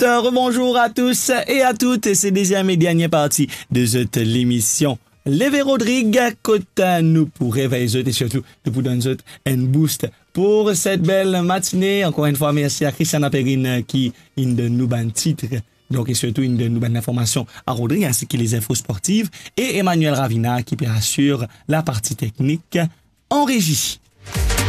rebonjour à tous et à toutes. C'est deuxième et dernière partie de cette l'émission. Lévé Rodrigue, côté nous pour réveiller et surtout de vous donner un boost pour cette belle matinée. Encore une fois, merci à Christiana Perrine qui de nous ban titre. Donc, et surtout, une de nous bonnes informations à Rodrigue ainsi que les infos sportives et Emmanuel Ravina qui assure la partie technique en régie.